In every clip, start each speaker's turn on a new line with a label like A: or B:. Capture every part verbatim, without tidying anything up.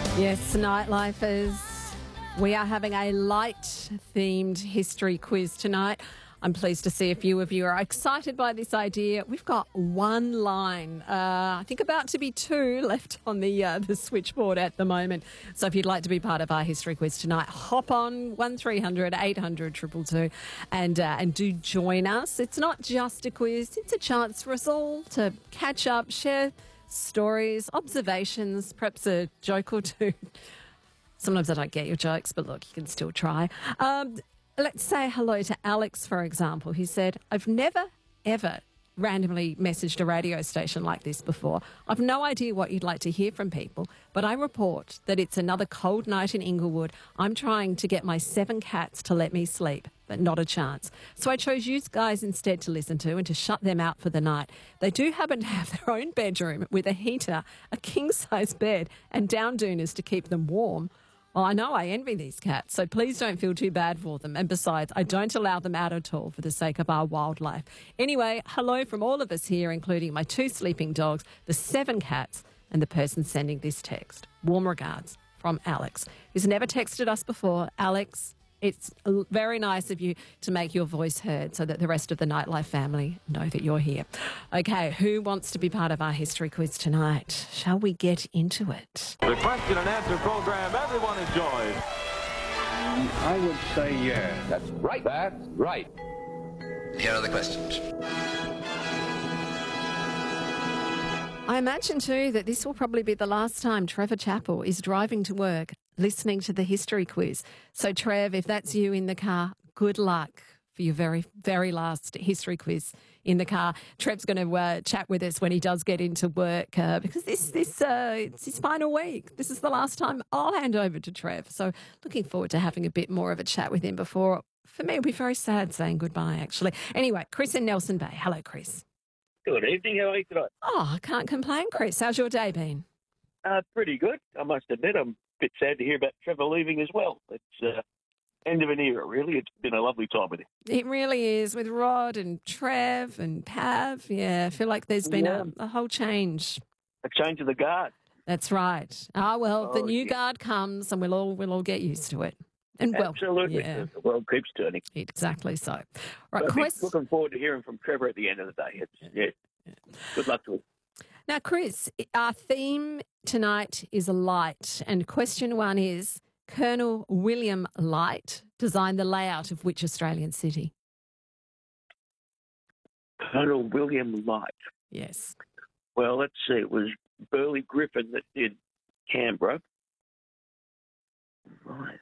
A: Yes, Nightlifers, we are having a light-themed history quiz tonight. I'm pleased to see a few of you are excited by this idea. We've got one line, uh, I think about to be two, left on the uh, the switchboard at the moment. So if you'd like to be part of our history quiz tonight, hop on one three hundred eight hundred two two two and, uh, and do join us. It's not just a quiz, it's a chance for us all to catch up, share stories, observations, perhaps a joke or two. Sometimes I don't get your jokes, but look, you can still try. Um, let's say hello to Alex, for example. He said, I've never, ever randomly messaged a radio station like this before. I've no idea what you'd like to hear from people, but I report that it's another cold night in Inglewood. I'm trying to get my seven cats to let me sleep, but not a chance. So I chose you guys instead to listen to and to shut them out for the night. They do happen to have their own bedroom with a heater, a king-size bed and down dooners to keep them warm. Well, I know I envy these cats, so please don't feel too bad for them. And besides, I don't allow them out at all for the sake of our wildlife. Anyway, hello from all of us here, including my two sleeping dogs, the seven cats, and the person sending this text. Warm regards from Alex, who's never texted us before. Alex, it's very nice of you to make your voice heard so that the rest of the Nightlife family know that you're here. Okay, who wants to be part of our history quiz tonight? Shall we get into it?
B: The question and answer program everyone enjoys.
C: I would say yes.
D: That's right. That's right.
E: Here are the questions.
A: I imagine too that this will probably be the last time Trevor Chappell is driving to work listening to the history quiz. So Trev, if that's you in the car, good luck for your very, very last history quiz in the car. Trev's going to uh, chat with us when he does get into work uh, because this, this, uh, it's his final week. This is the last time I'll hand over to Trev. So looking forward to having a bit more of a chat with him before. For me, it'll be very sad saying goodbye, actually. Anyway, Chris in Nelson Bay. Hello, Chris.
F: Good evening. How are you tonight?
A: Oh, I can't complain, Chris. How's your day been?
F: Uh, pretty good. I must admit, I'm a bit sad to hear about Trevor leaving as well. It's uh, end of an era, really. It's been a lovely time with him.
A: It really is, with Rod and Trev and Pav. Yeah, I feel like there's been
F: Yeah.
A: a, a whole change.
F: A change of the guard.
A: That's right. Ah, well, the
F: Oh,
A: new
F: yeah.
A: guard comes and we'll all we'll all get used to it. And well,
F: Absolutely.
A: yeah,
F: The world keeps turning.
A: exactly so. Right,
F: But I'm
A: Chris.
F: looking forward to hearing from Trevor at the end of the day. It's, yeah. Good luck to him.
A: Now, Chris, our theme tonight is light, and question one is: Colonel William Light designed the layout of which Australian city?
F: Colonel William Light.
A: Yes.
F: Well, let's see. It was Burley Griffin that did Canberra. Right.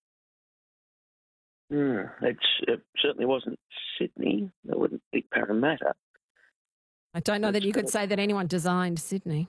F: Hmm. It's, it certainly wasn't Sydney. That wouldn't be Parramatta.
A: I don't know that you could say that anyone designed Sydney.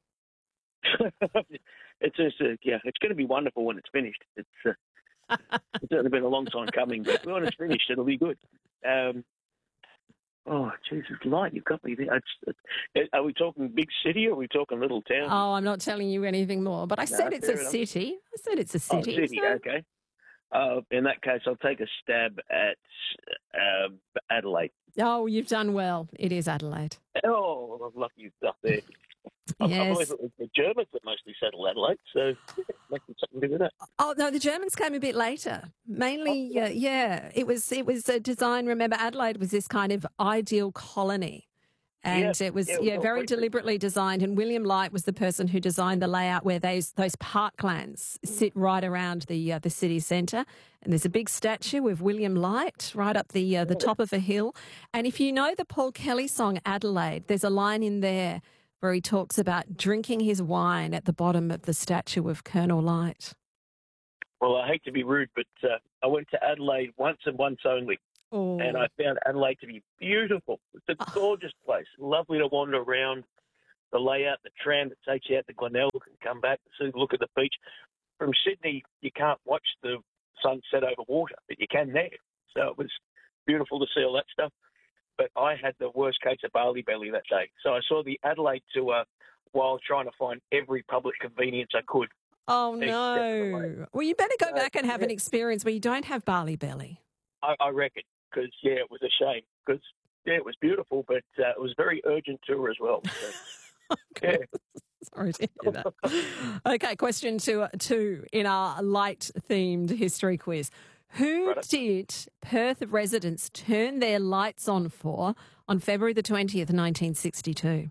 F: it's just, uh, yeah, it's going to be wonderful when it's finished. It's, uh, it's certainly been a long time coming, but when it's finished, it'll be good. Um, oh, Jesus, Light, you've got me there. It's, it's, are we talking big city or are we talking little town?
A: Oh, I'm not telling you anything more, but I
F: No,
A: said it's a
F: fair enough.
A: city. I said it's a
F: Oh,
A: city.
F: city,
A: so-
F: okay. Uh, in that case, I'll take a stab at uh, Adelaide.
A: Oh, you've done well. It is Adelaide.
F: Oh, lucky stuff there. I, I
A: Yes.
F: believe it was the Germans that mostly settled Adelaide, so must have something to do with that.
A: Oh no, the Germans came a bit later. Mainly,
F: Oh,
A: uh, yeah, it was it was a design. Remember, Adelaide was this kind of ideal colony, and
F: Yeah,
A: it was
F: yeah, it was
A: yeah
F: all
A: very
F: great.
A: deliberately designed. And William Light was the person who designed the layout where those those parklands sit right around the uh, the city centre. And there's a big statue of William Light right up the uh, the top of a hill. And if you know the Paul Kelly song Adelaide, there's a line in there where he talks about drinking his wine at the bottom of the statue of Colonel Light.
F: Well, I hate to be rude, but uh, I went to Adelaide once and once only,
A: Oh.
F: and I found Adelaide to be beautiful. It's a gorgeous place, lovely to wander around. The layout, the tram that takes you out to Glenelg and come back and see, look at the beach. From Sydney, you can't watch the sunset over water, but you can there. So it was beautiful to see all that stuff. But I had the worst case of barley belly that day. So I saw the Adelaide tour while trying to find every public convenience I could.
A: Oh,
F: Except
A: no.
F: for the
A: Well, you better go
F: Uh,
A: back and have an
F: yeah.
A: experience where you don't have barley belly.
F: I, I reckon, because, yeah, it was a shame. Because, yeah, it was beautiful, but uh, it was a very urgent tour as well. So, yeah.
A: Sorry to hear that. Okay, question two, two in our light-themed history quiz. Who
F: Right.
A: did Perth residents turn their lights on for on February the twentieth, nineteen sixty-two?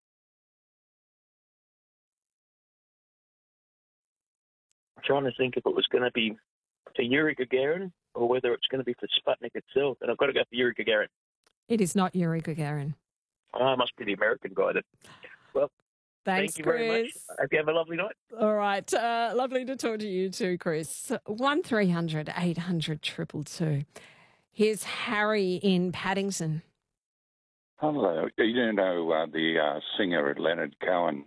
F: I'm trying to think if it was going to be for Yuri Gagarin or whether it's going to be for Sputnik itself. And I've got to go for Yuri Gagarin.
A: It is not Yuri Gagarin.
F: Oh, it must be the American guy that. Well,
A: Thanks,
F: thank you
A: Chris.
F: very much. I hope you have a lovely night.
A: All right. Uh, lovely to talk to you too, Chris. one three hundred eight hundred two two two. Here's Harry in Paddington.
C: Hello. You know uh, the uh, singer Leonard Cohen?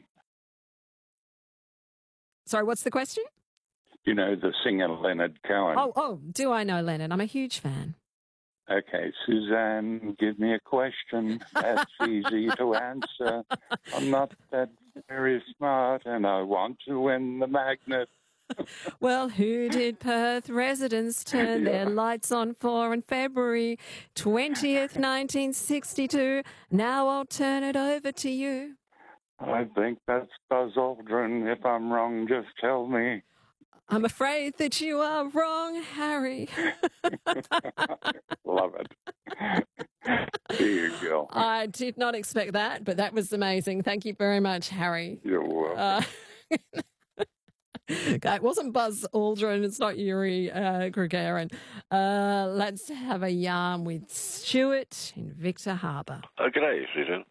A: Sorry, what's the question?
C: You know the singer Leonard Cohen?
A: Oh, oh, do I know Leonard? I'm a huge fan.
C: Okay, Suzanne, give me a question that's easy to answer. I'm not that very smart, and I want to win the magnet.
A: Well, who did Perth residents turn their lights on for on February twentieth, nineteen sixty-two? Now I'll turn it over to you.
C: I think that's Buzz Aldrin. If I'm wrong, just tell me.
A: I'm afraid that you are wrong, Harry.
C: Love it. There you go.
A: I did not expect that, but that was amazing. Thank you very much, Harry.
C: You're welcome.
A: Uh, okay, it wasn't Buzz Aldrin. It's not Yuri uh, Gagarin. Uh, let's have a yarn with Stuart in Victor Harbour.
G: Oh, g'day, Susan.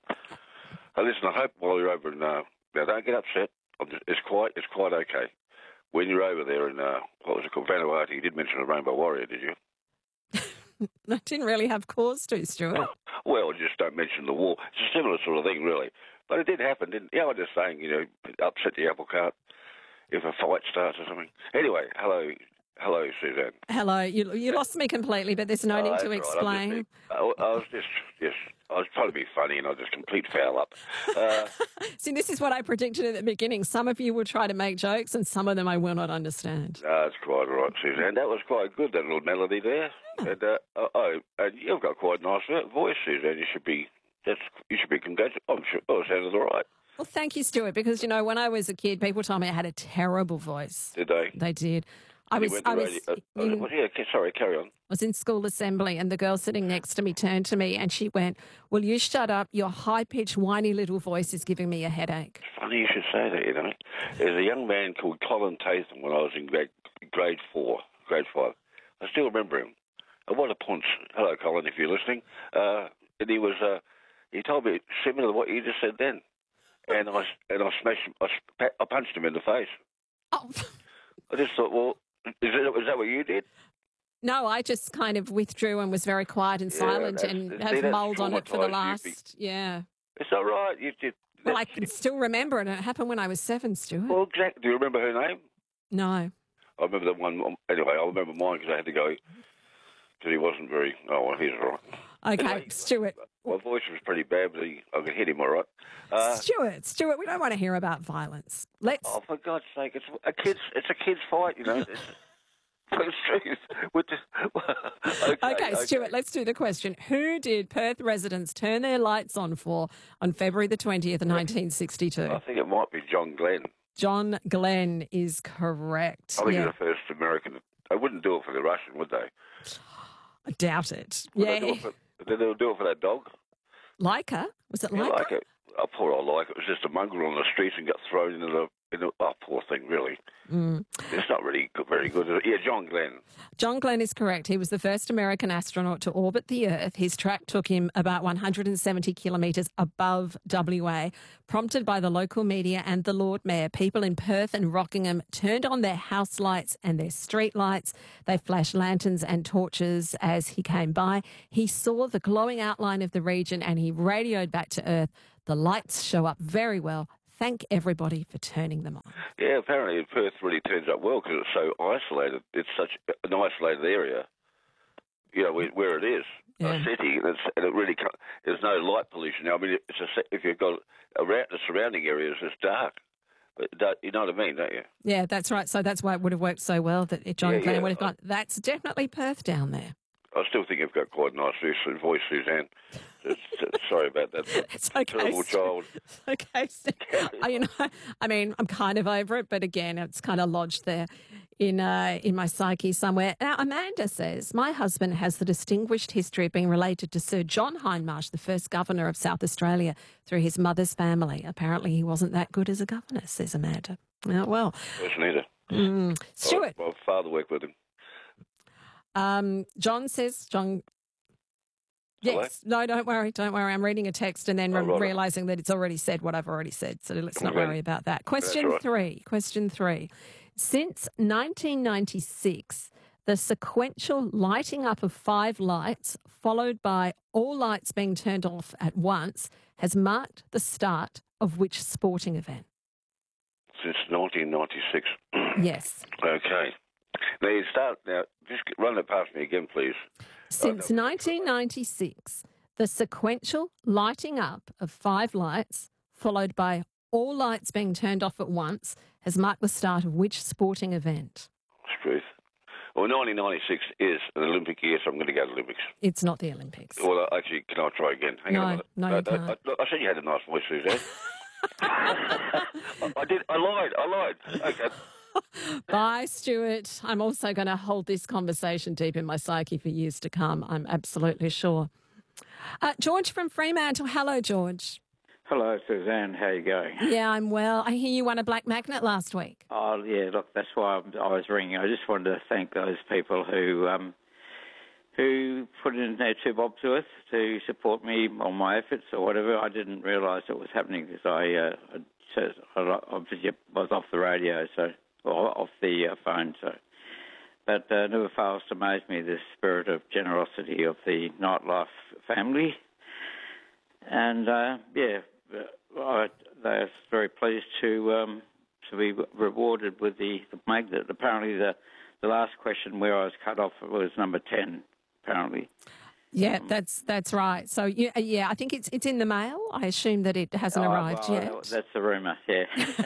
G: Uh, listen, I hope while you're over in, uh, now don't get upset. I'm just, it's quite, it's quite okay. When you're over there in, uh, what was it called, Vanuatu, you did mention a Rainbow Warrior, did you?
A: I didn't really have cause to, Stuart.
G: Well, just don't mention the war. It's a similar sort of thing, really. But it did happen, didn't it? Yeah, I'm just saying, you know, upset the apple cart if a fight starts or something. Anyway, hello, hello, Suzanne.
A: Hello. You you lost me completely, but there's no
G: Oh,
A: need
G: that's
A: to
G: right. I'm
A: explain.
G: just- I, I was just, just, I was trying to be funny and I just complete foul up. Uh,
A: See, this is what I predicted at the beginning. Some of you will try to make jokes and some of them I will not understand.
G: No, that's quite all right, Suzanne. That was quite good, that little melody there. And, uh, oh, oh, and you've got quite a nice voice, Suzanne. You should be, that's, you should be congratulated. I'm sure, oh, it sounded all right.
A: Well, thank you, Stuart, because, you know, when I was a kid, people told me I had a terrible voice.
G: Did they?
A: They did. I
G: You
A: was,
G: went to
A: I was,
G: radio- uh,
A: in,
G: uh, yeah, okay, sorry, carry on.
A: was in school assembly and the girl sitting next to me turned to me and she went, "Will you shut up? Your high-pitched, whiny little voice is giving me a headache."
G: Funny you should say that, you know. There's a young man called Colin Tatham when I was in grade, grade four, grade five. I still remember him. And what a punch. Hello, Colin, if you're listening. Uh, and he was, uh, he told me similar to what you just said then. And I, and I smashed him, I, sp- I punched him in the face.
A: Oh.
G: I just thought, well, is, it, is that what you did?
A: No, I just kind of withdrew and was very quiet and
G: Yeah,
A: silent
G: that's-
A: and
G: see,
A: have
G: that's
A: mulled on it for the
G: traumatised you.
A: last, yeah.
G: It's all right. You did.
A: Well, I can still remember it. It happened when I was seven, Stuart.
G: Well, exactly. Do you remember her name?
A: No.
G: I remember that one. um, Anyway, I remember mine because I had to go because he wasn't very. Oh, well, he's all right.
A: Okay,
G: Anyway,
A: Stuart.
G: My voice was pretty bad, but he, I could hit him all right. Uh,
A: Stuart, Stuart, we don't want to hear about violence. Let's.
G: oh, for God's sake! It's a kid's. It's a kid's fight, you know. It's, it's truth. With the, okay,
A: Okay, Stuart, let's do the question. Who did Perth residents turn their lights on for on February the twentieth, nineteen sixty-two?
G: I think it might be John Glenn.
A: John Glenn is correct.
G: I think
A: Yeah,
G: he's the first American. They wouldn't do it for the Russian, would they?
A: I doubt it.
G: Would
A: Yeah.
G: They do it for, did they do it for that dog?
A: Leica? Was it
G: Yeah,
A: Leica?
G: like it. Oh, poor old like it was just a mongrel on the streets and got thrown into the. In a, oh, poor thing, really.
A: Mm.
G: It's not really good, very good. Is it? Yeah, John Glenn.
A: John Glenn is correct. He was the first American astronaut to orbit the Earth. His track took him about one hundred seventy kilometres above W A. Prompted by the local media and the Lord Mayor, people in Perth and Rockingham turned on their house lights and their street lights. They flashed lanterns and torches as he came by. He saw the glowing outline of the region and he radioed back to Earth. The lights show up very well. Thank everybody for turning them on.
G: Yeah, apparently Perth really turns up well because it's so isolated. It's such an isolated area, you know, where, where it is,
A: Yeah.
G: a city, and, it's, and it really can't, there's no light pollution. I mean, it's a, if you've got around the surrounding areas, it's dark. But that, you know what I mean, don't you?
A: Yeah, that's right. So that's why it would have worked so well that John
G: Yeah,
A: Glenn
G: yeah.
A: would have gone, that's definitely Perth down there.
G: I still think you've got quite a nice voice, voice Suzanne. It's, it's, sorry about that.
A: It's okay.
G: Terrible child.
A: Okay. I, you know, I mean, I'm kind of over it, but again, it's kind of lodged there in uh, in my psyche somewhere. Now, Amanda says, my husband has the distinguished history of being related to Sir John Hindmarsh, the first governor of South Australia, through his mother's family. Apparently, he wasn't that good as a governor, says Amanda. Oh, well.
G: Wasn't either.
A: Mm. Stuart.
G: My, my father worked with him.
A: Um, John says, John... Yes.
G: Hello?
A: No, don't worry. Don't worry. I'm reading a text and then
G: Oh,
A: re-
G: right.
A: realising that it's already said what I've already said. So let's not
G: Okay.
A: worry about that. Question
G: right.
A: three. Question three. Since nineteen ninety-six, the sequential lighting up of five lights, followed by all lights being turned off at once, has marked the start of which sporting event?
G: Since nineteen ninety-six.
A: Yes.
G: Okay. Now, you start, now, just run it past me again, please.
A: Since nineteen ninety-six, the sequential lighting up of five lights, followed by all lights being turned off at once, has marked the start of which sporting event?
G: Truth. Well, nineteen ninety-six is an Olympic year, so I'm going to go to Olympics.
A: It's not the Olympics.
G: Well, actually, can I try again? Hang
A: No,
G: on a minute.
A: no,
G: I,
A: you
G: I,
A: can't.
G: I, I said you had a nice voice, Suzanne. I, I did. I lied. I lied. Okay.
A: Bye, Stuart. I'm also going to hold this conversation deep in my psyche for years to come, I'm absolutely sure. Uh, George from Fremantle. Hello, George.
H: Hello, Suzanne. How you going?
A: Yeah, I'm well. I hear you won a black magnet last week.
H: Oh, yeah, look, that's why I'm, I was ringing. I just wanted to thank those people who um, who put in their two bob to us to support me on my efforts or whatever. I didn't realise it was happening because I, uh, I, I was off the radio, so or off the uh, phone, so. But uh, never fails to amaze me the spirit of generosity of the Nightlife family. And, uh, yeah, I, they're very pleased to um, to be rewarded with the, the magnet. Apparently the, the last question where I was cut off was number ten, apparently.
A: Yeah, that's that's right. So, yeah, yeah, I think it's it's in the mail. I assume that it hasn't
H: Oh,
A: arrived
H: well,
A: yet.
H: That's the rumour, yeah.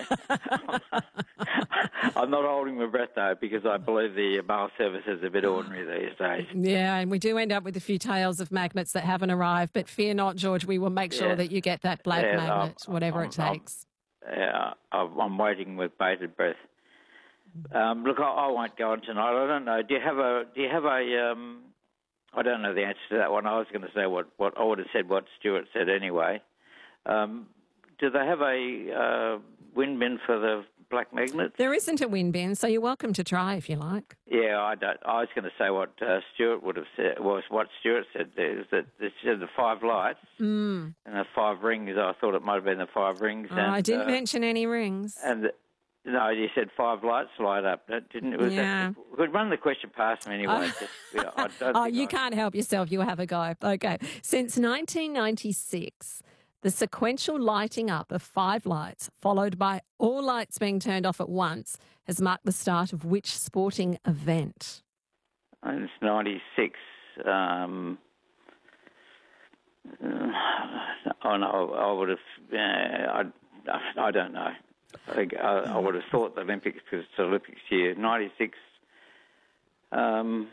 H: I'm not holding my breath, though, because I believe the mail service is a bit ordinary these days.
A: Yeah, and we do end up with a few tales of magnets that haven't arrived. But fear not, George, we will make sure
H: Yeah.
A: that you get that black
H: Yeah,
A: magnet,
H: um,
A: whatever
H: um,
A: it takes.
H: Yeah, I'm I'm waiting with bated breath. Um, look, I, I won't go on tonight. I don't know. Do you have a? Do you have a? Um, I don't know the answer to that one. I was going to say what, what I would have said what Stuart said anyway. Um, do they have a uh, win bin for the black magnet?
A: There isn't a win bin, so you're welcome to try if you like.
H: Yeah, I don't. I was going to say what uh, Stuart would have said. Was what Stuart said there is that it said the five lights
A: Mm.
H: and the five rings. I thought it might have been the five rings.
A: Oh,
H: and,
A: I didn't
H: uh,
A: mention any rings.
H: And the, no, you said five lights light up. That didn't it? Was
A: Yeah.
H: that, we could run the question past me anyway. Just, yeah, I don't
A: Oh,
H: think
A: you
H: I-
A: can't help yourself. You have a go. Okay. Since nineteen ninety-six, the sequential lighting up of five lights, followed by all lights being turned off at once, has marked the start of which sporting event?
H: And it's ninety-six. Um, uh, oh no, I would have. Uh, I, I don't know. I think I, I would have thought the Olympics because it's the Olympics year. ninety-six. Um,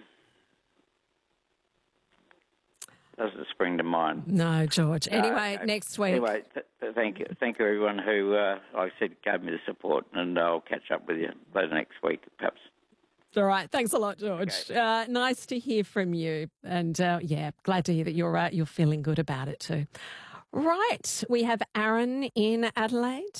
H: doesn't spring to mind.
A: No, George. Anyway,
H: Uh,
A: next week.
H: Anyway, th- th- thank you, thank you everyone who, uh, like I said, gave me the support, and I'll catch up with you later next week, perhaps.
A: All right. Thanks a lot, George. Uh, nice to hear from you. And, uh, yeah, glad to hear that you're, uh, you're feeling good about it too. Right. We have Aaron in Adelaide.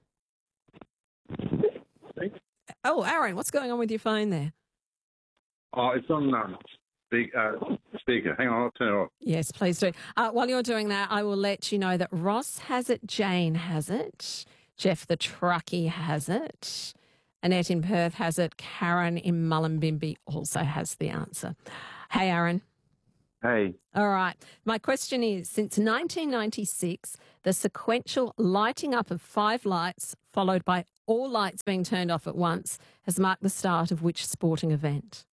A: Oh, Aaron, what's going on with your phone there?
I: Oh, it's on um, speak, uh, speaker. Hang on, I'll turn it off.
A: Yes, please do. Uh, while you're doing that, I will let you know that Ross has it, Jane has it, Jeff the truckie has it, Annette in Perth has it, Karen in Mullumbimby also has the answer. Hey, Aaron.
I: Hey.
A: All right. My question is, since nineteen ninety-six, the sequential lighting up of five lights, followed by all lights being turned off at once, has marked the start of which sporting event?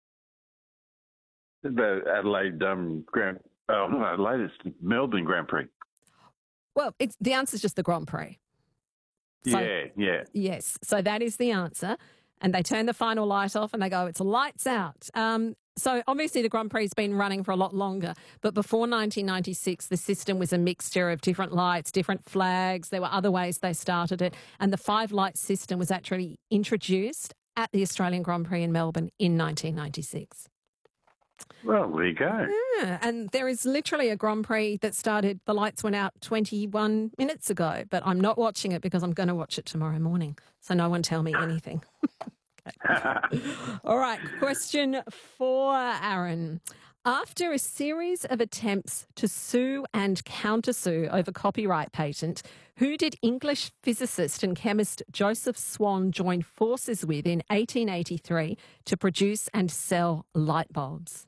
I: The Adelaide um, Grand, oh, no, Adelaide, it's Melbourne Grand Prix.
A: Well, it's the answer is just the Grand Prix. So-
I: yeah, yeah.
A: Yes. So that is the answer. and they turn the final light off and they go, it's lights out. Um, so obviously the Grand Prix has been running for a lot longer, but before nineteen ninety-six, the system was a mixture of different lights, different flags. There were other ways they started it, and the five light system was actually introduced at the Australian Grand Prix in Melbourne in nineteen ninety-six.
I: Well, there you go.
A: Yeah, and there is literally a Grand Prix that started, the lights went out twenty-one minutes ago, but I'm not watching it because I'm going to watch it tomorrow morning, so no one tell me anything. All right, question for Aaron. After a series of attempts to sue and countersue over copyright patent, who did English physicist and chemist Joseph Swan join forces with in eighteen eighty-three to produce and sell light bulbs?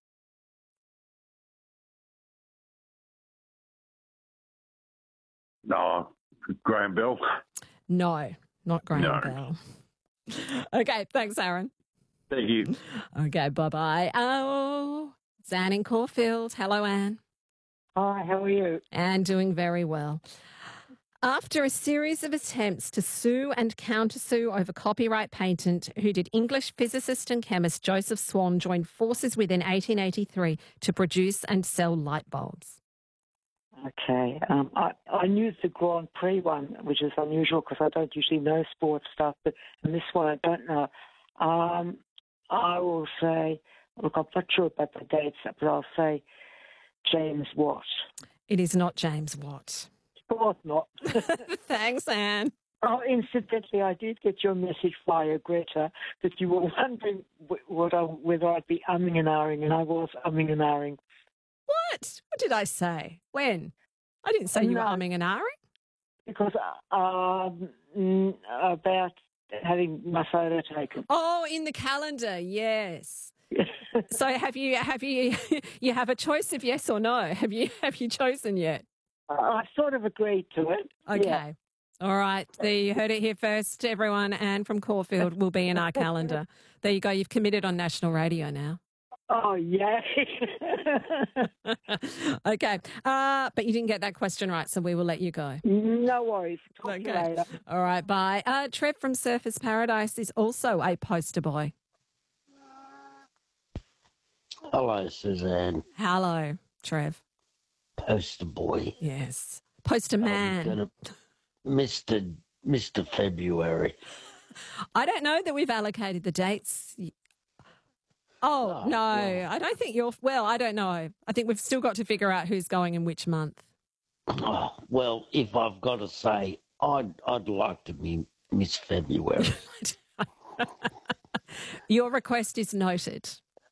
I: No, Graham Bell.
A: No, not Graham
I: No.
A: Bell. Okay, thanks, Aaron.
I: Thank you.
A: Okay, bye-bye. Oh, it's Anne in Caulfield. Hello, Anne.
J: Hi, how are you?
A: Anne doing very well. After a series of attempts to sue and countersue over copyright patent, who did English physicist and chemist Joseph Swan join forces with in eighteen eighty-three to produce and sell light bulbs?
J: Okay. Um, I, I knew the Grand Prix one, which is unusual because I don't usually know sports stuff, but and this one I don't know. Um, I will say, look, I'm not sure about the dates, but I'll say James Watt.
A: It is not James Watt.
J: Of course not.
A: Thanks, Anne.
J: Oh, incidentally, I did get your message via Greta that you were wondering wh- what I, whether I'd be umming and ahhing, and I was umming and ahhing.
A: What? What did I say? When? I didn't say you were
J: No.
A: umming and ahhing.
J: Because uh, um, mm, about having my photo taken.
A: Oh, in the calendar, yes. So have you have you you have a choice of yes or no? Have you have you chosen yet?
J: I sort of agreed to it.
A: Okay.
J: Yeah.
A: All right. There, you heard it here first, everyone. Anne from Caulfield will be in our calendar. There you go. You've committed on national radio now.
J: Oh, yay.
A: Okay. Uh, but you didn't get that question right, so we will let you go.
J: No worries. Talk to you
A: Okay.
J: later.
A: All right. Bye. Uh, Trev from Surfers Paradise is also a poster boy.
K: Hello, Suzanne.
A: Hello, Trev.
K: Poster boy.
A: Yes. Poster
K: I'm
A: man.
K: gonna, Mister Mister February.
A: I don't know that we've allocated the dates. Oh,
K: Oh,
A: no,
K: well.
A: I don't think you're, well, I don't know. I think we've still got to figure out who's going in which month.
K: Oh, well, if I've got to say, I'd I'd like to be Miss February.
A: Your request is noted.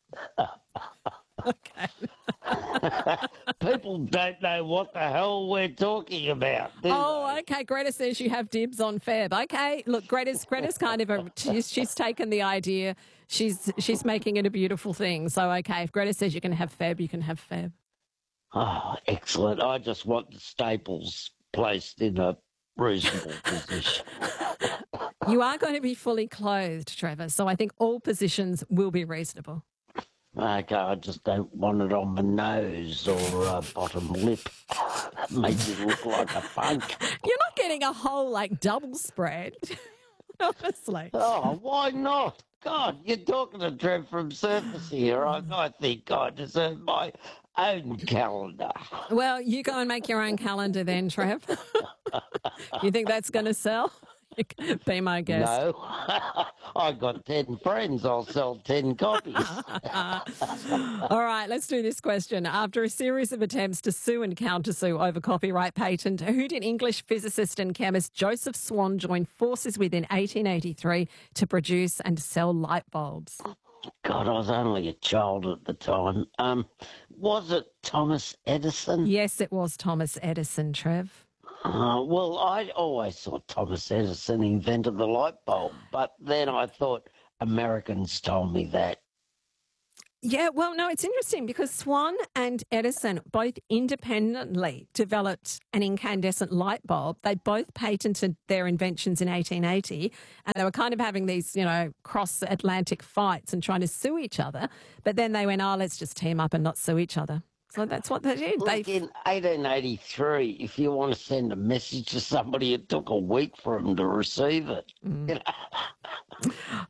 A: Okay.
K: People don't know what the hell we're talking about. do
A: Oh,
K: they?
A: okay. Greta says you have dibs on Feb. Okay. Look, Greta's Greta's kind of a she's, she's taken the idea. She's she's making it a beautiful thing. So okay, if Greta says you can have Feb, you can have Feb.
K: Oh, excellent. I just want the staples placed in a reasonable position.
A: You are going to be fully clothed, Trevor. So I think all positions will be reasonable.
K: Okay, I just don't want it on my nose or uh, bottom lip. That makes it look like a punk.
A: You're not getting a whole like double spread. Honestly.
K: Oh, why not? God, you're talking to Trev from Surface here. I, I think I deserve my own calendar.
A: Well, you go and make your own calendar then, Trev. You think that's going to sell? You can be my guest.
K: No, I got ten friends. I'll sell ten copies.
A: All right, let's do this question. After a series of attempts to sue and countersue over copyright patent, who did English physicist and chemist Joseph Swan join forces with in eighteen eighty-three to produce and sell light bulbs?
K: God, I was only a child at the time. Um, was it Thomas Edison?
A: Yes, it was Thomas Edison, Trev.
K: Uh, well, I always thought Thomas Edison invented the light bulb, but then I thought Americans told me that.
A: Yeah, well, no, it's interesting because Swan and Edison both independently developed an incandescent light bulb. They both patented their inventions in eighteen eighty, and they were kind of having these, you know, cross-Atlantic fights and trying to sue each other. But then they went, oh, let's just team up and not sue eeach other. So that's what they did.
K: Look,
A: They
K: in eighteen eighty-three, if you want to send a message to somebody, it took a week for them to receive it.
A: Mm.
K: You know?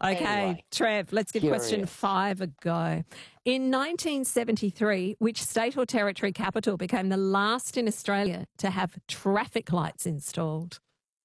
A: Okay,
K: Anyway,
A: Trev, let's give question
K: curious.
A: five a go. In nineteen seventy-three, which state or territory capital became the last in Australia to have traffic lights installed?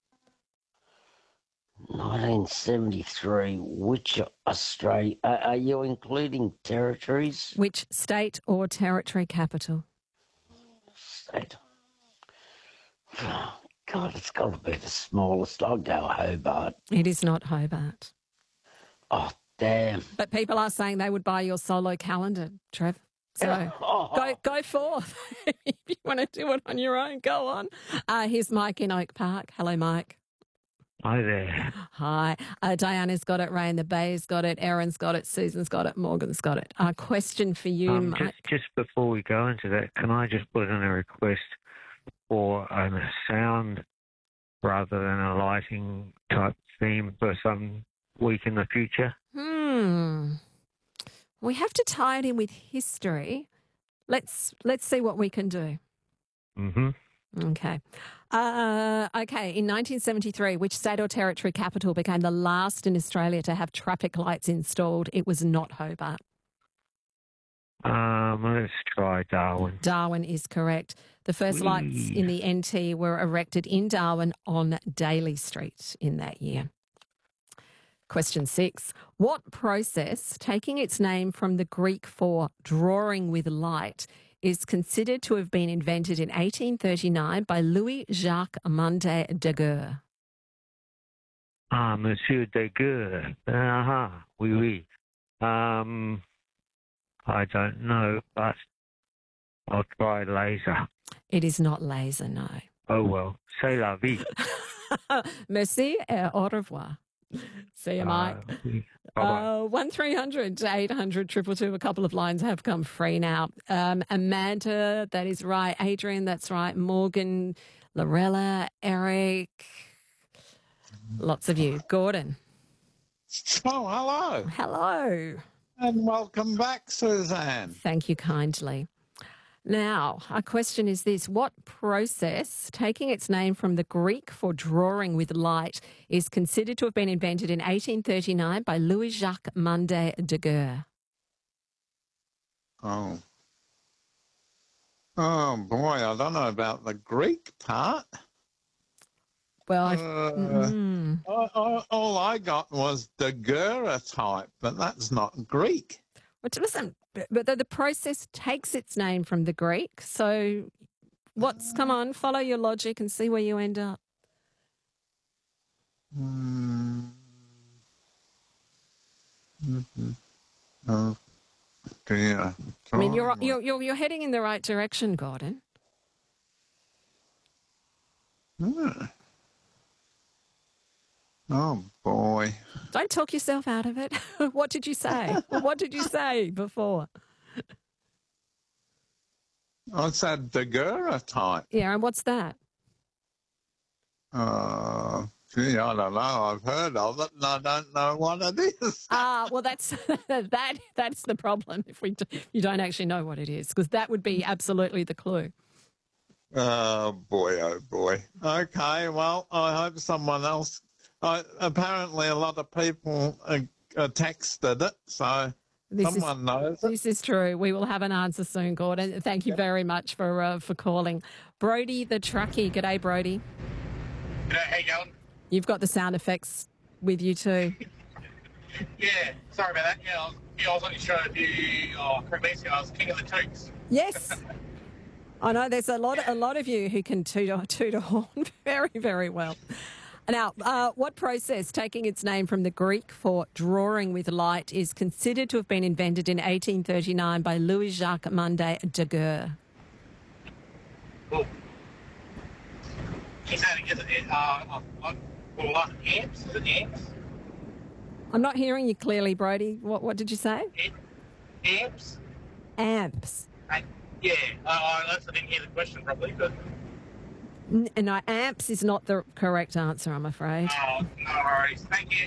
K: nineteen seventy-three, which Australia, uh, are you including territories?
A: Which state or territory capital?
K: State. Oh, God, it's got to be the smallest. I'll go Hobart.
A: It is not Hobart.
K: Oh, damn.
A: But people are saying they would buy your solo calendar, Trev. So
K: Oh.
A: go go forth. If you want to do it on your own, go on. Uh, here's Mike in Oak Park. Hello, Mike.
L: Hi there.
A: Hi. Uh, Diana's got it. Ray in the Bay's got it. Erin's got it. Susan's got it. Morgan's got it. A question for you,
L: Um,
A: Mike.
L: just, just before we go into that, can I just put in a request for a sound rather than a lighting type theme for some week in the future?
A: Hmm. We have to tie it in with history. Let's let's see what we can do.
L: Mm-hmm.
A: Okay. Uh, okay. In nineteen seventy-three, which state or territory capital became the last in Australia to have traffic lights installed? It was not Hobart.
L: Um, let's try Darwin.
A: Darwin is correct. The first
L: Whee!
A: lights in the N T were erected in Darwin on Daly Street in that year. Question six. What process, taking its name from the Greek for drawing with light, is considered to have been invented in eighteen thirty-nine by Louis-Jacques Mundet Daguerre?
L: Ah, Monsieur Daguerre. Uh-huh. Oui, oui. Um, I don't know, but I'll try laser.
A: It is not laser, no.
L: Oh, well. C'est la vie.
A: Merci et au revoir. See you, Mike.
L: Uh, bye-bye.
A: Uh, one three hundred eight hundred two two two. A couple of lines have come free now. Um, Amanda, that is right. Adrian, that's right. Morgan, Lorella, Eric. Lots of you. Gordon.
M: Oh, hello.
A: Hello.
M: And welcome back, Suzanne.
A: Thank you kindly. Now, our question is this. What process, taking its name from the Greek for drawing with light, is considered to have been invented in eighteen thirty-nine by Louis-Jacques Mundet Daguerre?
M: Oh. Oh, boy, I don't know about the Greek part.
A: Well,
M: uh,
A: I've, mm,
M: all, all, all I got was daguerreotype, but that's not Greek.
A: But listen, but the, the process takes its name from the Greek. So what's, come on, follow your logic and see where you end up.
M: Mm. Mm-hmm. Oh, dear.
A: I mean, you're, you're, you're, you're heading in the right direction, Gordon.
M: Mm. Oh, boy.
A: Don't talk yourself out of it. What did you say? What did you say before?
M: I said daguerreotype.
A: Yeah, and what's that?
M: Uh, gee, I don't know. I've heard of it and I don't know what it is.
A: Ah, well, that's that. That's the problem if we do, you don't actually know what it is, because that would be absolutely the clue.
M: Oh, boy, oh, boy. Okay, well, I hope someone else... Uh, apparently a lot of people uh, uh, texted it, so
A: This
M: someone
A: is,
M: knows it.
A: This is true. We will have an answer soon, Gordon. Thank you very much for uh, for calling. Brody the truckie. G'day, Brody.
N: G'day, how you going?
A: You've got the sound effects with you too.
N: Yeah, sorry about that. Yeah, I was, yeah, I was on your show a few, oh, three weeks ago. I was King of the Toots.
A: Yes. I know there's a lot, a lot of you who can toot a, toot a horn very, very well. Now, uh, what process, taking its name from the Greek for drawing with light, is considered to have been invented in eighteen thirty-nine by Louis-Jacques Mundet Daguerre?
N: Oh. Is that, is it, uh, uh, uh, well, like amps? Is it amps?
A: I'm not hearing you clearly, Brody. What, what did you say?
N: Amps?
A: Amps.
N: Uh, yeah, uh, I didn't hear the question properly, but...
A: N- No, amps is not the correct answer, I'm afraid.
N: Oh, no worries. Thank you.